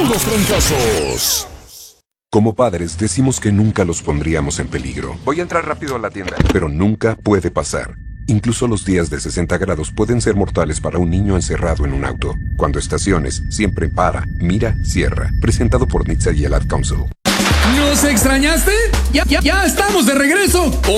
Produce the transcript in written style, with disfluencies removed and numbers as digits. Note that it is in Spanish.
los trancazos. Como padres decimos que nunca los pondríamos en peligro. Voy a entrar rápido a la tienda. Pero nunca puede pasar. Incluso los días de 60 grados pueden ser mortales para un niño encerrado en un auto. Cuando estaciones, siempre para, mira, cierra. Presentado por NHTSA y el Ad Council. ¿Nos extrañaste? Ya estamos de regreso.